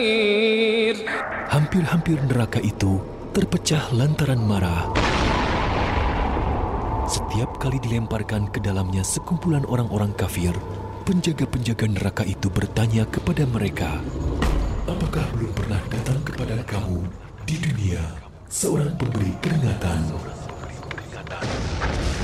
Hampir-hampir neraka itu terpecah lantaran marah. Setiap kali dilemparkan ke dalamnya sekumpulan orang-orang kafir, penjaga-penjaga neraka itu bertanya kepada mereka, "Apakah belum pernah datang kepada kamu di dunia seorang pemberi peringatan